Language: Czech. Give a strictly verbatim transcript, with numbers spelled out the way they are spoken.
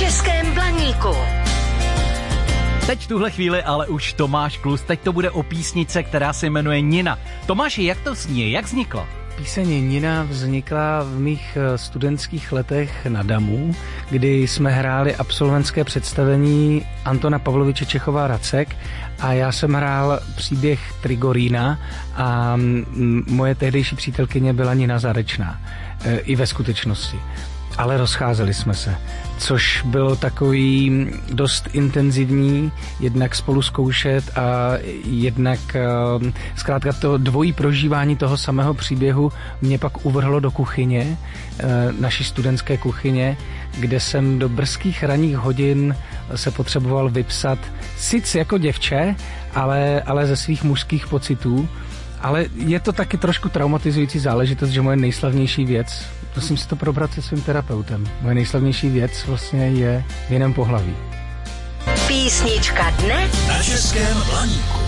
Českém Blaníku. Teď v tuhle chvíli ale už Tomáš Klus, teď to bude o písnice, která se jmenuje Nina. Tomáši, jak to zní, jak vzniklo? Píseň Nina vznikla v mých studentských letech na Damu, kdy jsme hráli absolventské představení Antona Pavloviče Čechova Racek a já jsem hrál příběh Trigorína a moje tehdejší přítelkyně byla Nina Zarečná, i ve skutečnosti. Ale rozcházeli jsme se, což bylo takový dost intenzivní, jednak spolu zkoušet a jednak zkrátka to dvojí prožívání toho samého příběhu mě pak uvrhlo do kuchyně, naší studentské kuchyně, kde jsem do brzkých ranních hodin se potřeboval vypsat, sice jako děvče, ale, ale ze svých mužských pocitů. Ale je to taky trošku traumatizující záležitost, že moje nejslavnější věc, musím si to probrat se svým terapeutem, moje nejslavnější věc vlastně je v jiném pohlaví. Písnička dne na Českém Blaníku.